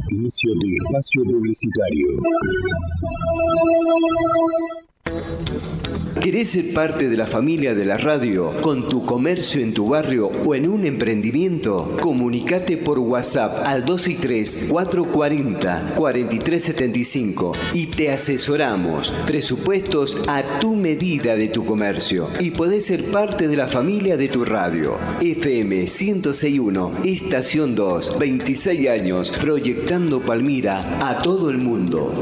Inicio de espacio publicitario. ¿Querés ser parte de la familia de la radio con tu comercio en tu barrio o en un emprendimiento? Comunicate por WhatsApp al 263-440-4375 y te asesoramos. Presupuestos a tu medida de tu comercio y podés ser parte de la familia de tu radio. FM 106.1, Estación 2, 26 años, proyectando Palmira a todo el mundo.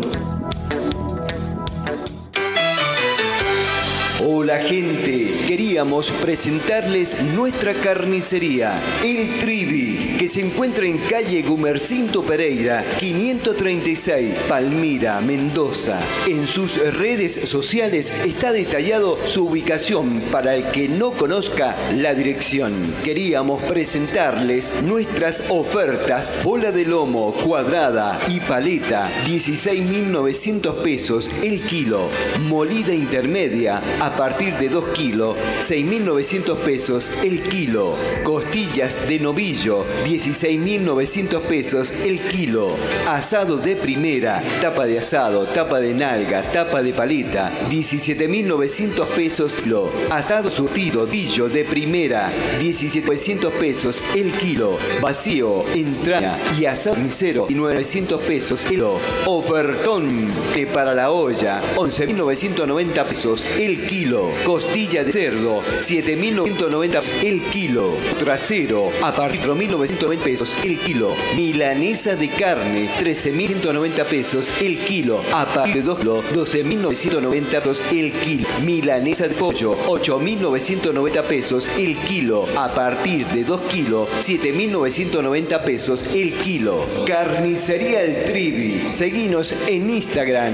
Hola gente, queríamos presentarles nuestra carnicería, El Trivi, que se encuentra en calle Gumercinto Pereira, 536, Palmira, Mendoza. En sus redes sociales está detallado su ubicación para el que no conozca la dirección. Queríamos presentarles nuestras ofertas: bola de lomo cuadrada y paleta, 16.900 pesos el kilo, molida intermedia a partir de 2 kilos, 6.900 pesos el kilo. Costillas de novillo, 16.900 pesos el kilo. Asado de primera, tapa de asado, tapa de nalga, tapa de paleta, 17.900 pesos kilo. Asado surtido, novillo de primera, 17.900 pesos el kilo. Vacío, entraña y asado carnicero, 900 pesos el kilo. Ofertón que para la olla, 11.990 pesos el kilo. Costilla de cerdo, 7.990 el kilo. Trasero, a partir de 4.990 pesos el kilo. Milanesa de carne, 13.190 pesos el kilo. A partir de 2 kilos, 12.990 pesos el kilo. Milanesa de pollo, 8.990 pesos el kilo. A partir de 2 kilos, 7.990 pesos el kilo. Carnicería El Trivi. Seguinos en Instagram,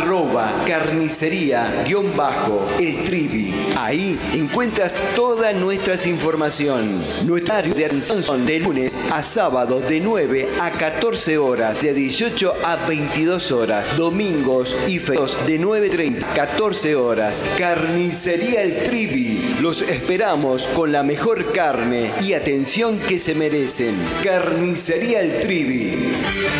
@carnicería_El Trivi. Ahí encuentras toda nuestra información. Nuestro horario de atención son de lunes a sábado de 9 a 14 horas, de 18 a 22 horas, domingos y feriados de 9:30 a 14 horas. Carnicería El Trivi. Los esperamos con la mejor carne y atención que se merecen. Carnicería El Trivi.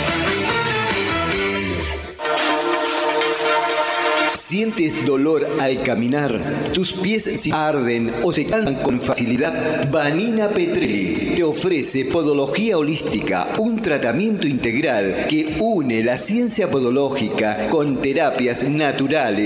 ¿Sientes dolor al caminar? ¿Tus pies se arden o se cansan con facilidad? Vanina Petrelli te ofrece podología holística, un tratamiento integral que une la ciencia podológica con terapias naturales